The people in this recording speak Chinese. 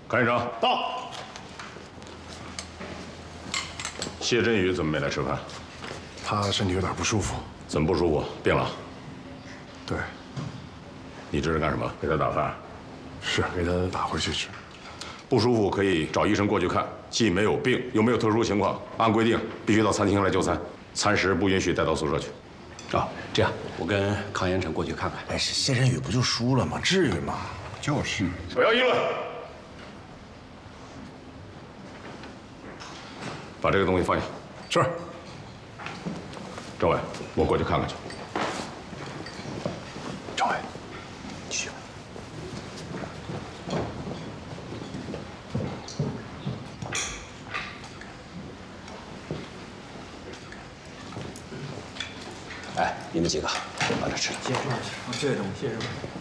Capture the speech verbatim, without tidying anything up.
康院长到。 谢振宇怎么没来吃饭？ 他身体有点不舒服。 怎么不舒服？病了？ 对。 你这是干什么？给他打饭？ 是给他打回去吃。 不舒服可以找医生过去看，既没有病，又没有特殊情况，按规定必须到餐厅来就餐，餐食不允许带到宿舍去。 啊，这样我跟康延成过去看看。 哎，谢振宇不就输了吗？至于吗？ 就是。 不要议论。把这个东西放下。 是。 政委，我过去看看去。 政委， 继续。 哎，你们几个把它吃了。 谢谢，这位东，谢谢。